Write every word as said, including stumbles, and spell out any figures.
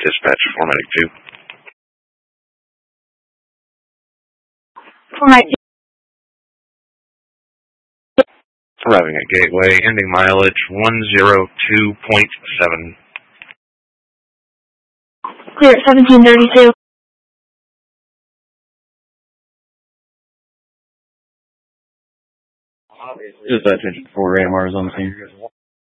Dispatch, Formatic two. Formatic Arriving at Gateway, ending mileage one oh two point seven. Clear at seventeen thirty-two. Dispatch, four A M R is on the scene.